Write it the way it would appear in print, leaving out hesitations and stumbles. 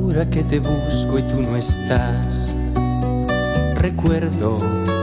Ahora que te busco y tú no estás, recuerdo